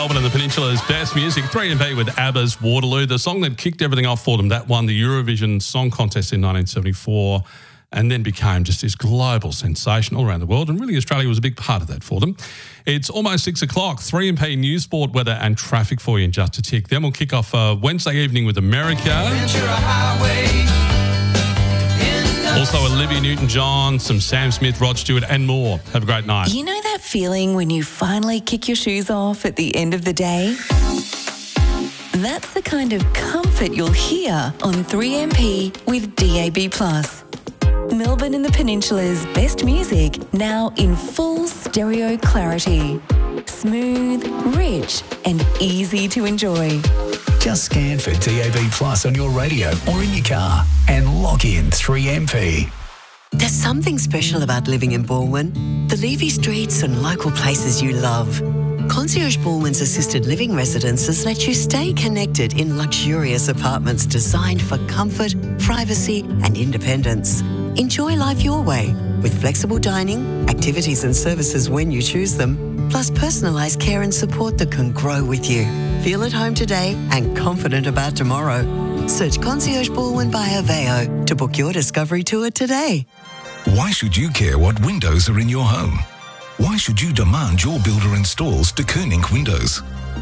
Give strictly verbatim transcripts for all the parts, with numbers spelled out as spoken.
Melbourne and the Peninsula's best music. three M P with ABBA's Waterloo, the song that kicked everything off for them. That won the Eurovision Song Contest in nineteen seventy-four and then became just this global sensation all around the world. And really, Australia was a big part of that for them. It's almost six o'clock. three M P news, sport, weather and traffic for you in just a tick. Then we'll kick off uh, Wednesday evening with America. Also, Olivia Newton-John, some Sam Smith, Rod Stewart and more. Have a great night. You know that feeling when you finally kick your shoes off at the end of the day? That's the kind of comfort you'll hear on three M P with D A B plus. Melbourne and the Peninsula's best music now in full stereo clarity. Smooth, rich and easy to enjoy. Just scan for D A B plus on your radio or in your car and log in three M P. There's something special about living in Balwyn. The leafy streets and local places you love. Concierge Balwyn's assisted living residences let you stay connected in luxurious apartments designed for comfort, privacy and independence. Enjoy life your way with flexible dining, activities and services when you choose them, plus personalised care and support that can grow with you. Feel at home today and confident about tomorrow. Search Concierge Balwyn by Aveo to book your discovery tour today. Why should you care what windows are in your home? Why should you demand your builder installs De Koning windows?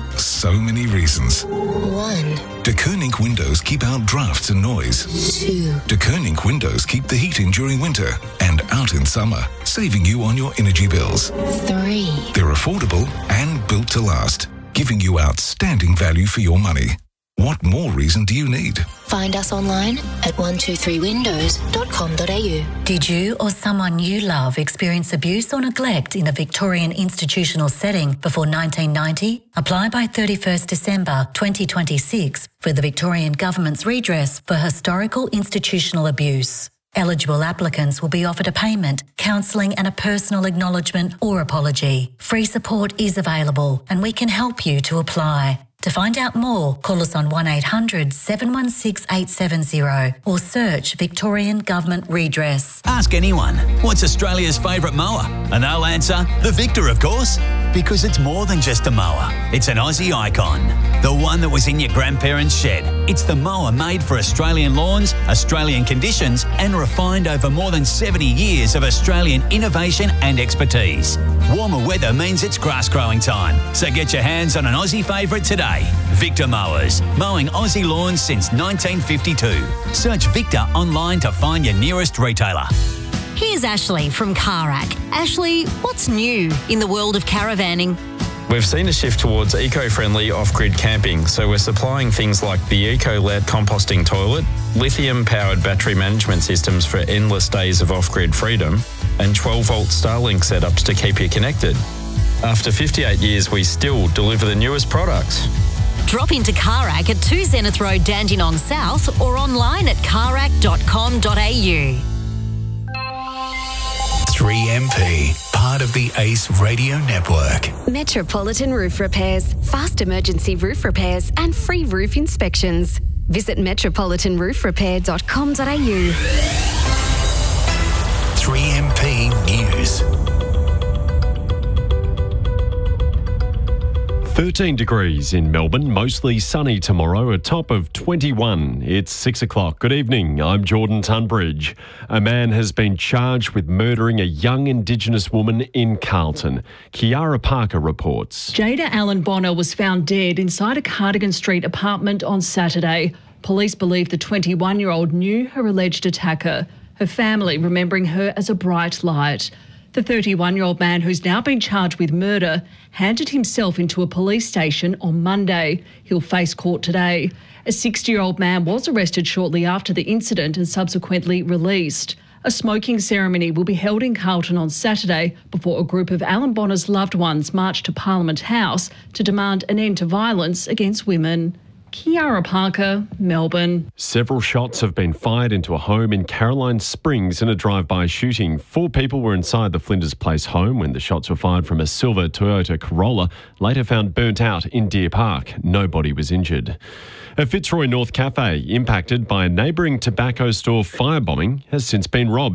So many reasons. One. De Koning windows keep out drafts and noise. Two. De Koning windows keep the heat in during winter and out in summer, saving you on your energy bills. Three. They're affordable and built to last, giving you outstanding value for your money. What more reason do you need? Find us online at one two three windows dot com dot a u. Did you or someone you love experience abuse or neglect in a Victorian institutional setting before nineteen ninety? Apply by thirty-first December twenty twenty-six for the Victorian Government's redress for historical institutional abuse. Eligible applicants will be offered a payment, counselling and a personal acknowledgement or apology. Free support is available and we can help you to apply. To find out more, call us on one eight hundred seven one six eight seven zero or search Victorian Government Redress. Ask anyone, what's Australia's favourite mower? And they'll answer, the Victor, of course. Because it's more than just a mower. It's an Aussie icon. The one that was in your grandparents' shed. It's the mower made for Australian lawns, Australian conditions, and refined over more than seventy years of Australian innovation and expertise. Warmer weather means it's grass growing time. So get your hands on an Aussie favourite today. Victor Mowers, mowing Aussie lawns since nineteen fifty-two. Search Victor online to find your nearest retailer. Here's Ashley from Carac. Ashley, what's new in the world of caravanning? We've seen a shift towards eco-friendly off-grid camping, so we're supplying things like the Eco-L E D composting toilet, lithium-powered battery management systems for endless days of off-grid freedom, and twelve volt Starlink setups to keep you connected. After fifty-eight years, we still deliver the newest products. Drop into Carac at two Zenith Road, Dandenong South, or online at carac dot com dot a u. three M P, part of the ACE Radio Network. Metropolitan Roof Repairs, fast emergency roof repairs and free roof inspections. Visit metropolitan roof repair dot com dot a u. three M P News. thirteen degrees in Melbourne, mostly sunny tomorrow, a top of twenty-one. It's six o'clock. Good evening, I'm Jordan Tunbridge. A man has been charged with murdering a young Indigenous woman in Carlton. Kiara Parker reports. Jada Allen Bonner was found dead inside a Cardigan Street apartment on Saturday. Police believe the twenty-one-year-old knew her alleged attacker, her family remembering her as a bright light. The thirty-one-year-old man, who's now been charged with murder, handed himself into a police station on Monday. He'll face court today. A sixty-year-old man was arrested shortly after the incident and subsequently released. A smoking ceremony will be held in Carlton on Saturday before a group of Allen Bonner's loved ones march to Parliament House to demand an end to violence against women. Kiara Parker, Melbourne. Several shots have been fired into a home in Caroline Springs in a drive-by shooting. Four people were inside the Flinders Place home when the shots were fired from a silver Toyota Corolla, later found burnt out in Deer Park. Nobody was injured. A Fitzroy North cafe impacted by a neighbouring tobacco store firebombing has since been robbed.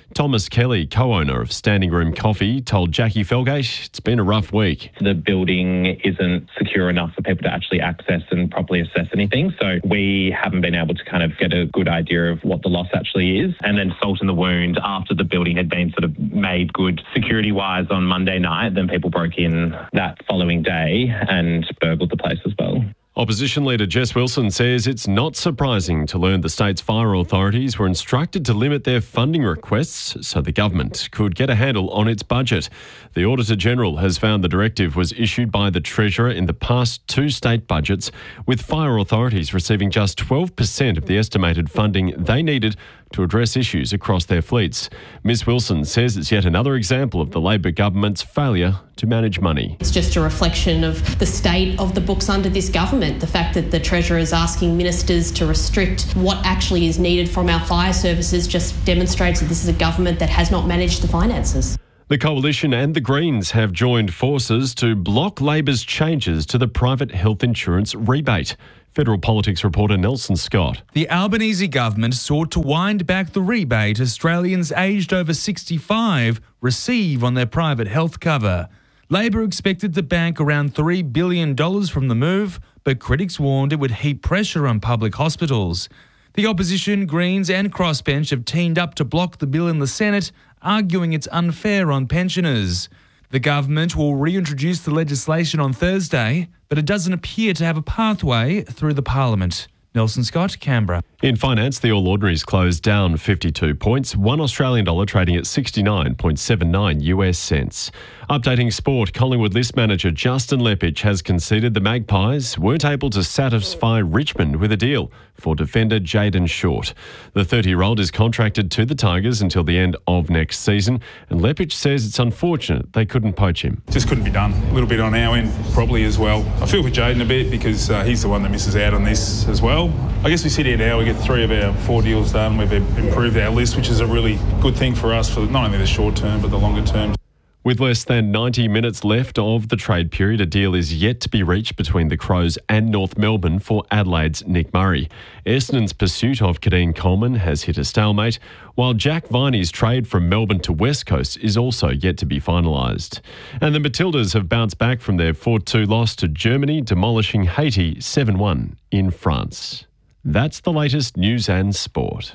Thomas Kelly, co-owner of Standing Room Coffee, told Jackie Felgate it's been a rough week. The building isn't secure enough for people to actually access and properly assess anything. So we haven't been able to kind of get a good idea of what the loss actually is. And then salt in the wound, after the building had been sort of made good security-wise on Monday night, then people broke in that following day and burgled the place as well. Opposition leader Jess Wilson says it's not surprising to learn the state's fire authorities were instructed to limit their funding requests so the government could get a handle on its budget. The Auditor-General has found the directive was issued by the Treasurer in the past two state budgets, with fire authorities receiving just twelve percent of the estimated funding they needed to address issues across their fleets. Miz Wilson says it's yet another example of the Labor government's failure to manage money. It's just a reflection of the state of the books under this government. The fact that the Treasurer is asking ministers to restrict what actually is needed from our fire services just demonstrates that this is a government that has not managed the finances. The Coalition and the Greens have joined forces to block Labor's changes to the private health insurance rebate. Federal Politics reporter Nelson Scott. The Albanese government sought to wind back the rebate Australians aged over sixty-five receive on their private health cover. Labor expected to bank around three billion dollars from the move, but critics warned it would heap pressure on public hospitals. The opposition, Greens and Crossbench have teamed up to block the bill in the Senate, arguing it's unfair on pensioners. The government will reintroduce the legislation on Thursday, but it doesn't appear to have a pathway through the Parliament. Nelson Scott, Canberra. In finance, the All Ordinaries closed down fifty-two points, one Australian dollar trading at sixty-nine point seven nine U S cents. Updating sport, Collingwood list manager Justin Leppich has conceded the Magpies weren't able to satisfy Richmond with a deal for defender Jayden Short. The thirty-year-old is contracted to the Tigers until the end of next season, and Leppich says it's unfortunate they couldn't poach him. Just couldn't be done. A little bit on our end, probably as well. I feel for Jayden a bit because uh, he's the one that misses out on this as well. I guess we sit here now, we get three of our four deals done. We've improved our list, which is a really good thing for us for not only the short term, but the longer term. With less than ninety minutes left of the trade period, a deal is yet to be reached between the Crows and North Melbourne for Adelaide's Nick Murray. Essendon's pursuit of Kadeen Coleman has hit a stalemate, while Jack Viney's trade from Melbourne to West Coast is also yet to be finalised. And the Matildas have bounced back from their four two loss to Germany, demolishing Haiti seven one in France. That's the latest news and sport.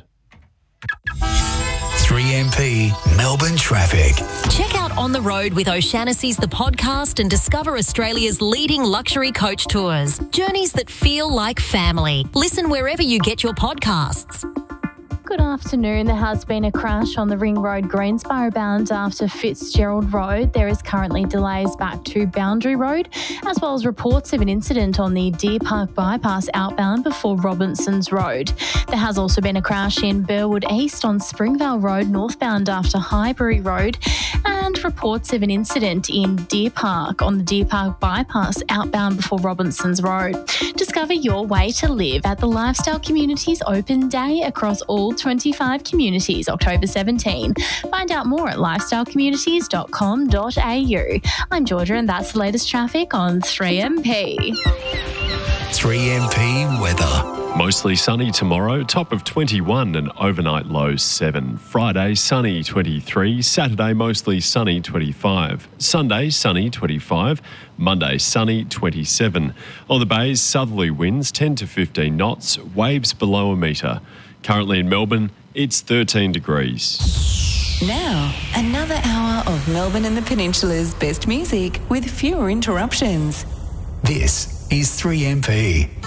three M P Melbourne traffic. Check out On the Road with O'Shaughnessy's The Podcast and discover Australia's leading luxury coach tours. Journeys that feel like family. Listen wherever you get your podcasts. Good afternoon. There has been a crash on the Ring Road Greensboro bound after Fitzgerald Road. There is currently delays back to Boundary Road, as well as reports of an incident on the Deer Park bypass outbound before Robinson's Road. There has also been a crash in Burwood East on Springvale Road northbound after Highbury Road, and reports of an incident in Deer Park on the Deer Park bypass outbound before Robinson's Road. Discover your way to live at the Lifestyle Communities Open Day across all twenty-five communities, October seventeenth. Find out more at lifestyle communities dot com dot a u. I'm Georgia, and that's the latest traffic on three M P. three M P weather. Mostly sunny tomorrow, top of twenty-one and overnight low seven. Friday, sunny twenty-three. Saturday, mostly sunny twenty-five. Sunday, sunny twenty-five. Monday, sunny twenty-seven. On the bays, southerly winds ten to fifteen knots, waves below a metre. Currently in Melbourne, it's thirteen degrees. Now, another hour of Melbourne and the Peninsula's best music with fewer interruptions. This is three M P.